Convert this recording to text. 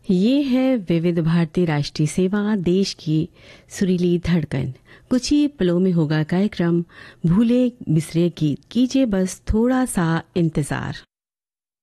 ये है विविध भारती राष्ट्रीय सेवा, देश की सुरीली धड़कन। कुछ ही पलों में होगा कार्यक्रम भूले बिसरे गीत। कीजिए बस थोड़ा सा इंतजार।